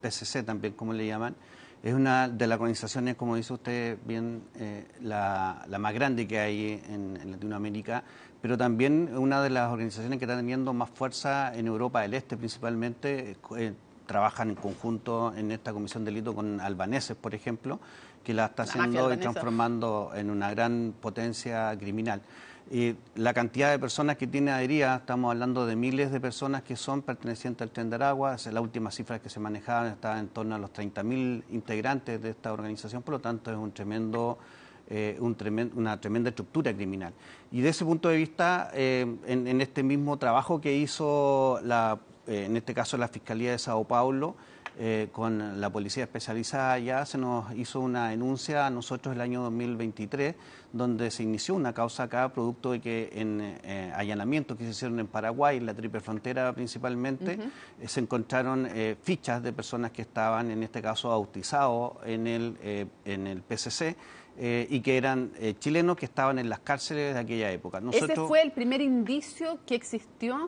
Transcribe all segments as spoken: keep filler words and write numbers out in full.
P C C también, como le llaman, es una de las organizaciones, como dice usted bien, eh, la, la más grande que hay en, en Latinoamérica, pero también una de las organizaciones que está teniendo más fuerza en Europa del Este, principalmente. Eh, trabajan en conjunto en esta comisión de delito con albaneses, por ejemplo, que la está haciendo y transformando en una gran potencia criminal. Y la cantidad de personas que tiene adheridas, estamos hablando de miles de personas que son pertenecientes al Tren de Aragua. La última cifra que se manejaban estaba en torno a los treinta mil integrantes de esta organización, por lo tanto es un tremendo, eh, un tremendo, una tremenda estructura criminal. Y de ese punto de vista, eh, en, en este mismo trabajo que hizo, la, eh, en este caso la Fiscalía de Sao Paulo, Eh, con la policía especializada, ya se nos hizo una denuncia a nosotros el año dos mil veintitrés, donde se inició una causa acá producto de que en eh, allanamientos que se hicieron en Paraguay, en la triple frontera principalmente, uh-huh. eh, se encontraron eh, fichas de personas que estaban, en este caso, bautizados en el, eh, en el P C C, eh, y que eran eh, chilenos que estaban en las cárceles de aquella época. Nosotros... ¿Ese fue el primer indicio que existió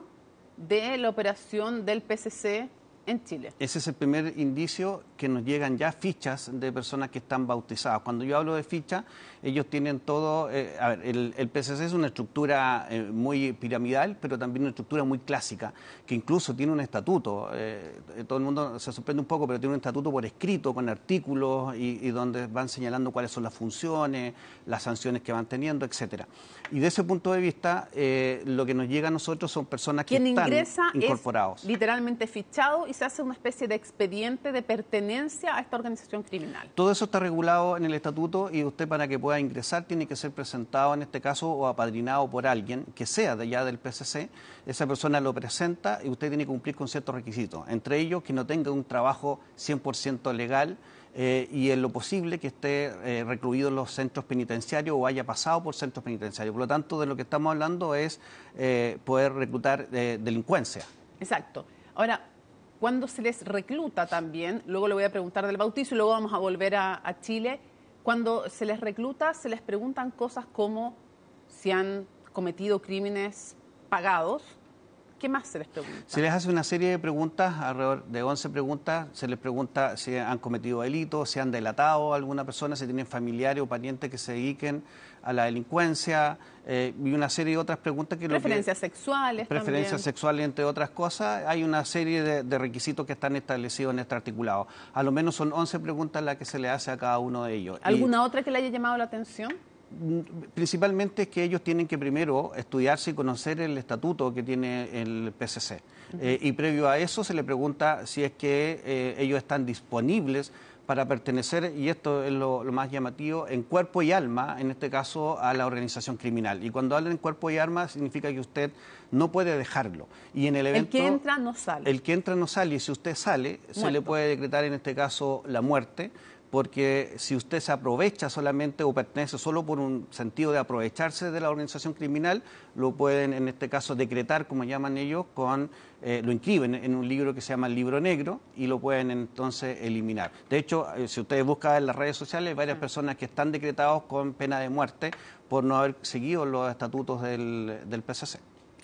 de la operación del P C C en Chile? Ese es el primer indicio, que nos llegan ya fichas de personas que están bautizadas. Cuando yo hablo de fichas, ellos tienen todo... Eh, a ver, el, el P C C es una estructura eh, muy piramidal, pero también una estructura muy clásica, que incluso tiene un estatuto. Eh, todo el mundo se sorprende un poco, pero tiene un estatuto por escrito, con artículos, y, y donde van señalando cuáles son las funciones, las sanciones que van teniendo, etcétera. Y de ese punto de vista, eh, lo que nos llega a nosotros son personas que están incorporados. Es literalmente fichado y se hace una especie de expediente de pertenencia a esta organización criminal. Todo eso está regulado en el estatuto, y usted, para que pueda ingresar, tiene que ser presentado en este caso o apadrinado por alguien que sea de allá del P C C. Esa persona lo presenta y usted tiene que cumplir con ciertos requisitos, entre ellos que no tenga un trabajo cien por ciento legal, Eh, y en lo posible que esté eh, recluido en los centros penitenciarios o haya pasado por centros penitenciarios. Por lo tanto, de lo que estamos hablando es eh, poder reclutar eh, delincuencia. Exacto. Ahora, cuando se les recluta también, luego le voy a preguntar del bautizo y luego vamos a volver a, a Chile, cuando se les recluta se les preguntan cosas como si han cometido crímenes pagados. ¿Qué más se les pregunta? Se les hace una serie de preguntas, alrededor de once preguntas. Se les pregunta si han cometido delitos, si han delatado a alguna persona, si tienen familiares o parientes que se dediquen a la delincuencia, eh, y una serie de otras preguntas. que Preferencias lo que, sexuales Preferencias también. sexuales, entre otras cosas. Hay una serie de, de requisitos que están establecidos en este articulado. A lo menos son once preguntas las que se le hace a cada uno de ellos. ¿Alguna y, otra que le haya llamado la atención? Principalmente es que ellos tienen que primero estudiarse y conocer el estatuto que tiene el P C C. Uh-huh. eh, y previo a eso se le pregunta si es que eh, ellos están disponibles para pertenecer, y esto es lo, lo más llamativo, en cuerpo y alma, en este caso, a la organización criminal. Y cuando hablan en cuerpo y alma, significa que usted no puede dejarlo. Y en el evento, el que entra no sale. El que entra no sale, y si usted sale, Muerto. se le puede decretar, en este caso, la muerte, porque si usted se aprovecha solamente o pertenece solo por un sentido de aprovecharse de la organización criminal, lo pueden, en este caso, decretar, como llaman ellos, con eh, lo inscriben en un libro que se llama el libro negro, y lo pueden entonces eliminar. De hecho, eh, si ustedes buscan en las redes sociales, hay varias personas que están decretados con pena de muerte por no haber seguido los estatutos del, del P C C.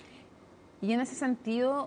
Y en ese sentido,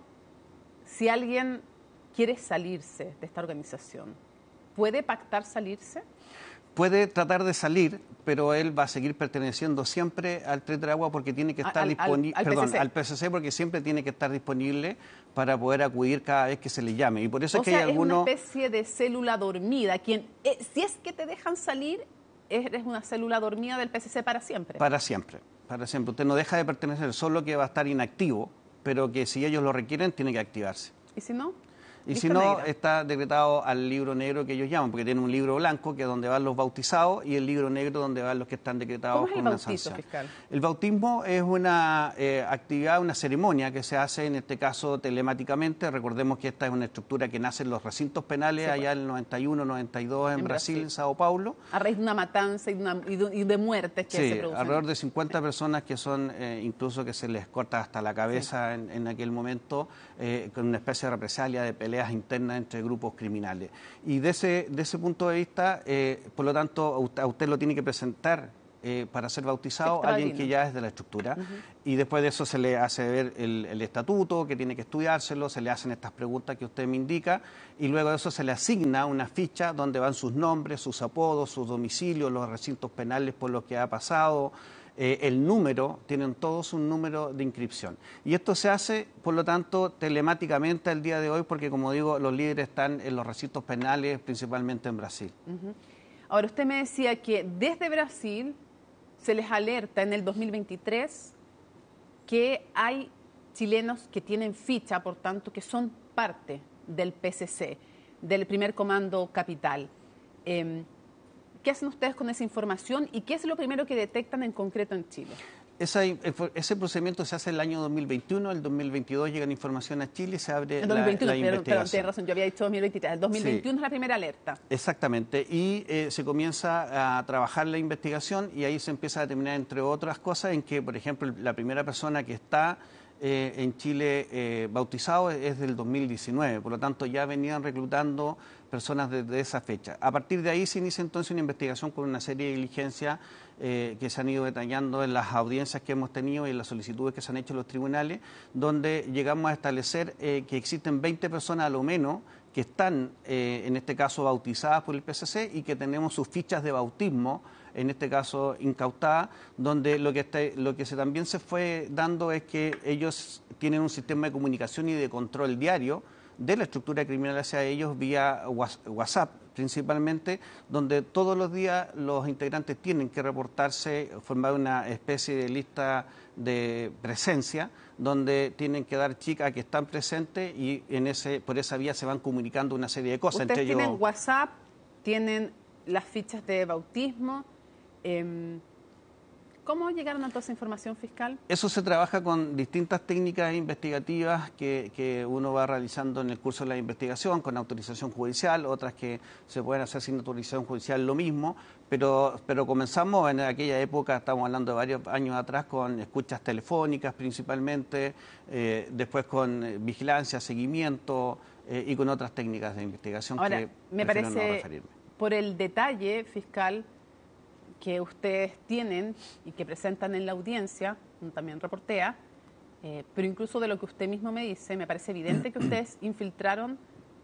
si alguien quiere salirse de esta organización, ¿puede pactar salirse? Puede tratar de salir, pero él va a seguir perteneciendo siempre al Tren de Aragua, porque tiene que estar disponible, perdón, P C C. al P C C, porque siempre tiene que estar disponible para poder acudir cada vez que se le llame. Y por eso o es que sea, hay algunos... es una especie de célula dormida. Quien, eh, si es que te dejan salir, eres una célula dormida del P C C para siempre. Para siempre, para siempre. Usted no deja de pertenecer, solo que va a estar inactivo, pero que si ellos lo requieren, tiene que activarse. ¿Y si no? Y si no, está decretado al libro negro que ellos llaman, porque tienen un libro blanco que es donde van los bautizados, y el libro negro donde van los que están decretados con una sanción. ¿Cómo es el bautizo, fiscal? El bautismo es una eh, actividad, una ceremonia que se hace, en este caso, telemáticamente. Recordemos que esta es una estructura que nace en los recintos penales, sí, allá en el noventa y uno, noventa y dos en, en Brasil, Brasil, en Sao Paulo. A raíz de una matanza y de, una, y de, y de muertes que sí, se producen. alrededor de cincuenta sí. personas que son, eh, incluso que se les corta hasta la cabeza sí. en, en aquel momento, eh, con una especie de represalia, de peleas internas entre grupos criminales. Y de ese, de ese punto de vista, eh, por lo tanto, a usted, a usted lo tiene que presentar eh, para ser bautizado alguien que ya es de la estructura. Uh-huh. Y después de eso se le hace ver el, el estatuto, que tiene que estudiárselo, se le hacen estas preguntas que usted me indica, y luego de eso se le asigna una ficha donde van sus nombres, sus apodos, sus domicilios, los recintos penales por los que ha pasado, eh, el número, tienen todos un número de inscripción. Y esto se hace, por lo tanto, telemáticamente al día de hoy, porque como digo, los líderes están en los recintos penales, principalmente en Brasil. Uh-huh. Ahora, usted me decía que desde Brasil se les alerta en el dos mil veintitrés que hay chilenos que tienen ficha, por tanto, que son parte del P C C, del primer comando capital. Eh, ¿Qué hacen ustedes con esa información y qué es lo primero que detectan en concreto en Chile? Esa, ese procedimiento se hace en el año dos mil veintiuno, el dos mil veintidós llega la información a Chile y se abre el dos mil veintiuno, la, la pero, investigación. Pero tiene razón, yo había dicho dos mil veintitrés, el dos mil veintiuno sí. Es la primera alerta. Exactamente, y eh, se comienza a trabajar la investigación y ahí se empieza a determinar, entre otras cosas, en que, por ejemplo, la primera persona que está eh, en Chile eh, bautizado es del dos mil diecinueve, por lo tanto ya venían reclutando personas desde esa fecha. A partir de ahí se inicia entonces una investigación con una serie de diligencias eh, que se han ido detallando en las audiencias que hemos tenido y en las solicitudes que se han hecho en los tribunales, donde llegamos a establecer eh, que existen veinte personas a lo menos que están, eh, en este caso, bautizadas por el P C C y que tenemos sus fichas de bautismo, en este caso incautadas, donde lo que, está, lo que se, también se fue dando es que ellos tienen un sistema de comunicación y de control diario de la estructura criminal hacia ellos vía WhatsApp principalmente, donde todos los días los integrantes tienen que reportarse, formar una especie de lista de presencia, donde tienen que dar chica que están presentes y en ese por esa vía se van comunicando una serie de cosas. Ustedes entre tienen ellos... WhatsApp, tienen las fichas de bautismo. Eh... ¿Cómo llegaron a toda esa información fiscal? Eso se trabaja con distintas técnicas investigativas que, que uno va realizando en el curso de la investigación, con autorización judicial, otras que se pueden hacer sin autorización judicial, lo mismo, pero, pero comenzamos en aquella época, estamos hablando de varios años atrás, con escuchas telefónicas principalmente, eh, después con vigilancia, seguimiento eh, y con otras técnicas de investigación. Ahora, que me parece, no referirme. Por el detalle fiscal que ustedes tienen y que presentan en la audiencia, también reportea, eh, pero incluso de lo que usted mismo me dice, me parece evidente que ustedes infiltraron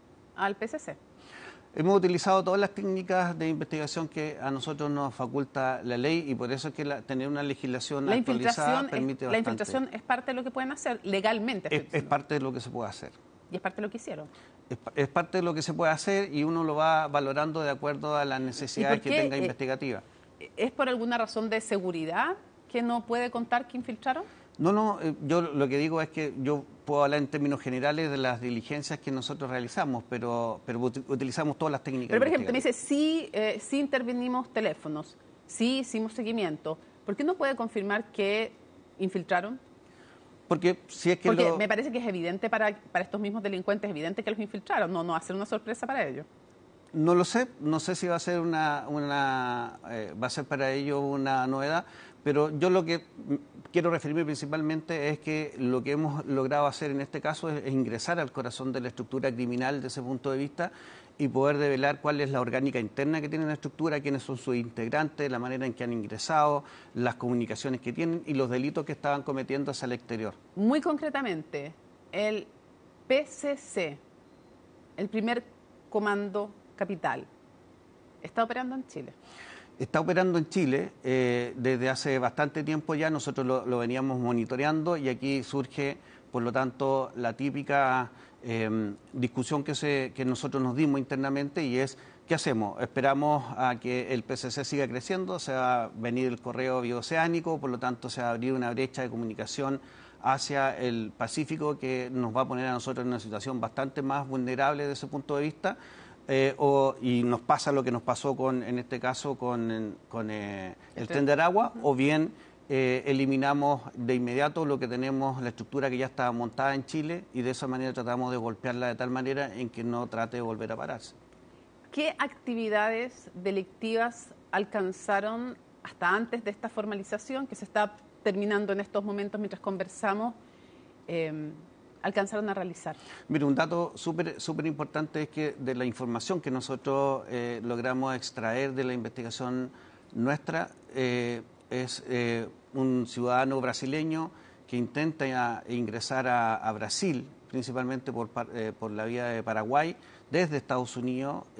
al P C C. Hemos utilizado todas las técnicas de investigación que a nosotros nos faculta la ley y por eso es que la, tener una legislación la actualizada permite es, bastante. La infiltración es parte de lo que pueden hacer legalmente. Es, es parte de lo que se puede hacer. Y es parte de lo que hicieron. Es, es parte de lo que se puede hacer y uno lo va valorando de acuerdo a las necesidades que tenga eh, investigativa. ¿Es por alguna razón de seguridad que no puede contar que infiltraron? No, no, yo lo que digo es que yo puedo hablar en términos generales de las diligencias que nosotros realizamos, pero, pero utilizamos todas las técnicas. Pero, por ejemplo, me dice, sí, eh, sí intervenimos teléfonos, sí hicimos seguimiento. ¿Por qué no puede confirmar que infiltraron? Porque si es que Porque lo... me parece que es evidente para, para estos mismos delincuentes, es evidente que los infiltraron, no, no va a ser una sorpresa para ellos. No lo sé, no sé si va a ser una, una eh, va a ser para ellos una novedad, pero yo lo que quiero referirme principalmente es que lo que hemos logrado hacer en este caso es, es ingresar al corazón de la estructura criminal desde ese punto de vista y poder develar cuál es la orgánica interna que tiene la estructura, quiénes son sus integrantes, la manera en que han ingresado, las comunicaciones que tienen y los delitos que estaban cometiendo hacia el exterior. Muy concretamente, el P C C, el primer comando capital, ¿está operando en Chile? Está operando en Chile eh, desde hace bastante tiempo ya, nosotros lo, lo veníamos monitoreando y aquí surge, por lo tanto, la típica eh, discusión que, se, que nosotros nos dimos internamente y es, ¿qué hacemos? ¿Esperamos a que el P C C siga creciendo? Se va a venir el correo bioceánico, por lo tanto se va a abrir una brecha de comunicación hacia el Pacífico que nos va a poner a nosotros en una situación bastante más vulnerable desde ese punto de vista. Eh, o, y nos pasa lo que nos pasó con, en este caso con, con eh, el tren de Aragua, o bien eh, eliminamos de inmediato lo que tenemos, la estructura que ya estaba montada en Chile y de esa manera tratamos de golpearla de tal manera en que no trate de volver a pararse. ¿Qué actividades delictivas alcanzaron hasta antes de esta formalización que se está terminando en estos momentos mientras conversamos? Eh, alcanzaron a realizar? Mire, un dato súper súper importante es que de la información que nosotros eh, logramos extraer de la investigación nuestra eh, es eh, un ciudadano brasileño que intenta ingresar a, a Brasil, principalmente por, eh, por la vía de Paraguay, desde Estados Unidos,